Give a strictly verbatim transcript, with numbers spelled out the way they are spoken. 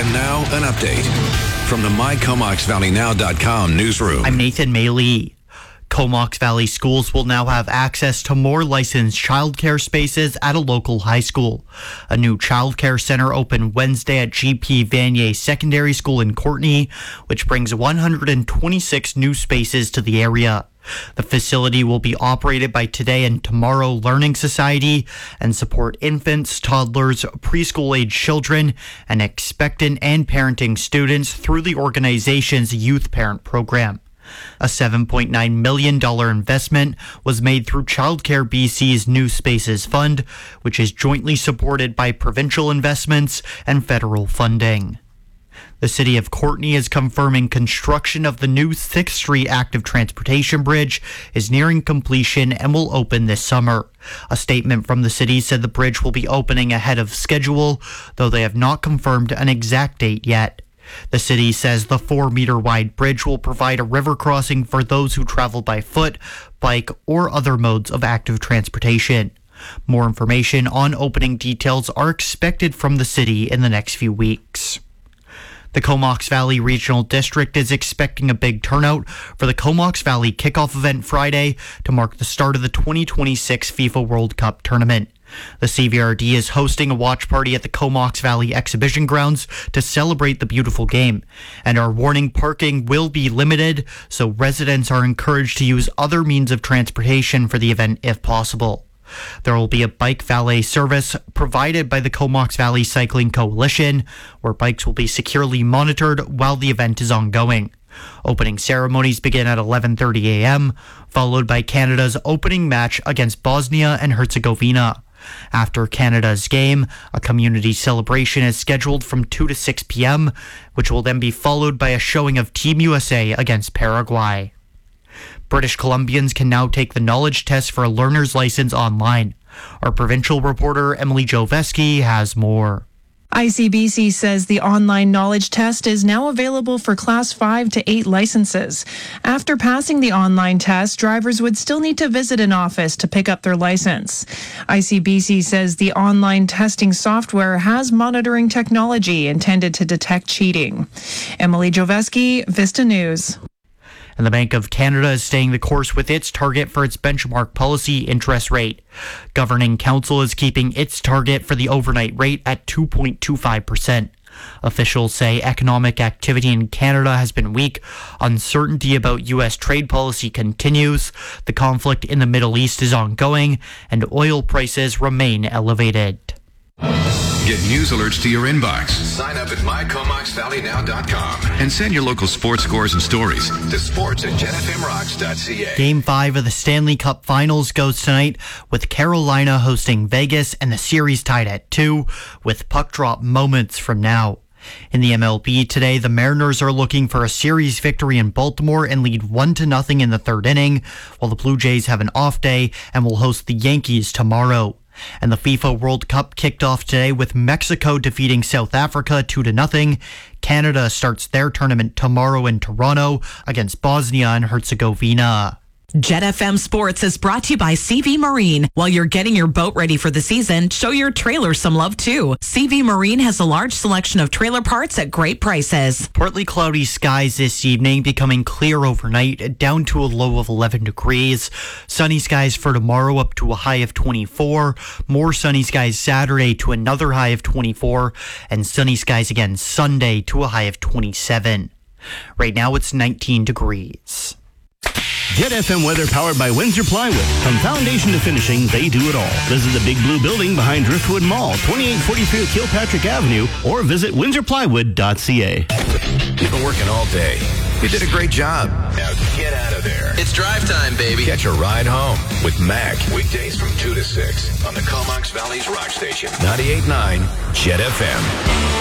And now, an update from the my comox valley now dot com newsroom. I'm Nathan Maley. Comox Valley schools will now have access to more licensed childcare spaces at a local high school. A new childcare center opened Wednesday at G P Vanier Secondary School in Courtenay, which brings one hundred twenty-six new spaces to the area. The facility will be operated by Today and Tomorrow Learning Society and support infants, toddlers, preschool-age children, and expectant and parenting students through the organization's Youth Parent Program. A seven point nine million dollars investment was made through Childcare B C's New Spaces Fund, which is jointly supported by provincial investments and federal funding. The city of Courtenay is confirming construction of the new sixth Street Active Transportation Bridge is nearing completion and will open this summer. A statement from the city said the bridge will be opening ahead of schedule, though they have not confirmed an exact date yet. The city says the four-meter wide bridge will provide a river crossing for those who travel by foot, bike, or other modes of active transportation. More information on opening details are expected from the city in the next few weeks. The Comox Valley Regional District is expecting a big turnout for the Comox Valley kickoff event Friday to mark the start of the twenty twenty-six FIFA World Cup tournament. The C V R D is hosting a watch party at the Comox Valley Exhibition Grounds to celebrate the beautiful game, and our warning parking will be limited, so residents are encouraged to use other means of transportation for the event if possible. There will be a bike valet service provided by the Comox Valley Cycling Coalition, where bikes will be securely monitored while the event is ongoing. Opening ceremonies begin at eleven thirty a.m., followed by Canada's opening match against Bosnia and Herzegovina. After Canada's game, a community celebration is scheduled from two to six p.m., which will then be followed by a showing of Team U S A against Paraguay. British Columbians can now take the knowledge test for a learner's license online. Our provincial reporter, Emily Joveski, has more. I C B C says the online knowledge test is now available for Class five to eight licenses. After passing the online test, drivers would still need to visit an office to pick up their license. I C B C says the online testing software has monitoring technology intended to detect cheating. Emily Joveski, Vista News. And the Bank of Canada is staying the course with its target for its benchmark policy interest rate. Governing Council is keeping its target for the overnight rate at two point two five percent. Officials say economic activity in Canada has been weak. Uncertainty about U S trade policy continues. The conflict in the Middle East is ongoing, and oil prices remain elevated. Get news alerts to your inbox. Sign up at my comox valley now dot com and send your local sports scores and stories to sports at jet f m rocks dot c a. Game five of the Stanley Cup Finals goes tonight with Carolina hosting Vegas and the series tied at two with puck drop moments from now. In the M L B today, the Mariners are looking for a series victory in Baltimore and lead one to nothing in the third inning, while the Blue Jays have an off day and will host the Yankees tomorrow. And the FIFA World Cup kicked off today with Mexico defeating South Africa two to nothing. Canada starts their tournament tomorrow in Toronto against Bosnia and Herzegovina. Jet F M Sports is brought to you by C V Marine. While you're getting your boat ready for the season, show your trailer some love too. C V Marine has a large selection of trailer parts at great prices. Partly cloudy skies this evening, becoming clear overnight, down to a low of eleven degrees. Sunny skies for tomorrow up to a high of twenty-four. More sunny skies Saturday to another high of twenty-four. And sunny skies again Sunday to a high of twenty-seven. Right now it's nineteen degrees. Jet F M weather powered by Windsor Plywood. From foundation to finishing, they do it all. Visit the Big Blue Building behind Driftwood Mall, twenty-eight forty-three Kilpatrick Avenue, or visit windsor plywood dot c a. You've been working all day. You did a great job. Now get out of there. It's drive time, baby. Catch a ride home with Mac. Weekdays from two to six on the Comox Valley's Rock Station. ninety-eight point nine Jet F M.